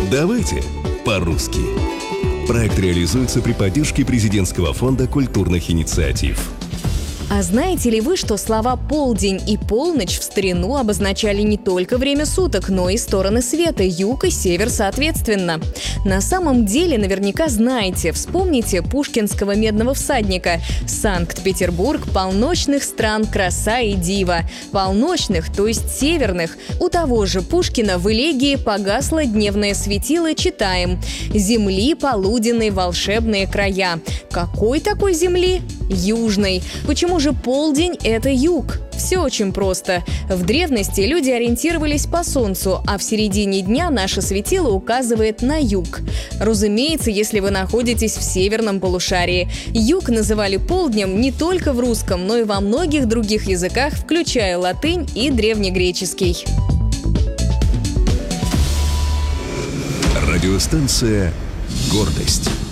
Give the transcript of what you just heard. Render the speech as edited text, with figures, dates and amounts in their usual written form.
Давайте по-русски. Проект реализуется при поддержке Президентского фонда культурных инициатив. А знаете ли вы, что слова «полдень» и «полночь» в старину обозначали не только время суток, но и стороны света, юг и север соответственно? На самом деле наверняка знаете, вспомните пушкинского «Медного всадника». Санкт-Петербург, полночных стран, краса и дива. Полночных, то есть северных. У того же Пушкина в элегии «Погасло дневное светило» читаем: «Земли полуденной волшебные края». Какой такой земли? Южной. Почему же полдень – это юг? Все очень просто. В древности люди ориентировались по солнцу, а в середине дня наше светило указывает на юг. Разумеется, если вы находитесь в северном полушарии. Юг называли полднем не только в русском, но и во многих других языках, включая латынь и древнегреческий. Радиостанция «Гордость».